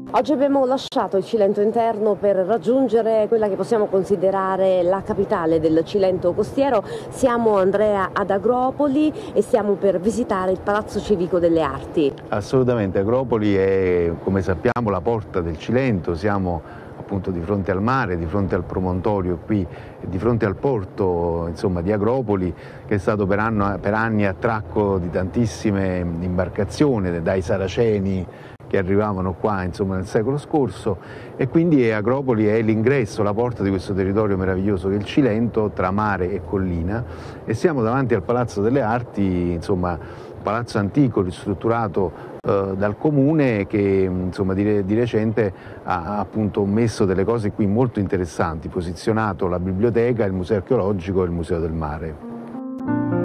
Oggi abbiamo lasciato il Cilento interno per raggiungere quella che possiamo considerare la capitale del Cilento costiero. Siamo, Andrea, ad Agropoli e stiamo per visitare il Palazzo Civico delle Arti. Assolutamente, Agropoli è, come sappiamo, la porta del Cilento. Siamo appunto di fronte al mare, di fronte al promontorio qui, di fronte al porto, insomma, di Agropoli, che è stato per anni attracco di tantissime imbarcazioni, dai Saraceni che arrivavano qua, insomma, nel secolo scorso, e quindi Agropoli è l'ingresso, la porta di questo territorio meraviglioso che è il Cilento, tra mare e collina, e siamo davanti al Palazzo delle Arti, insomma, palazzo antico ristrutturato dal comune che, insomma, di recente ha appunto messo delle cose qui molto interessanti, posizionato la biblioteca, il museo archeologico e il museo del mare.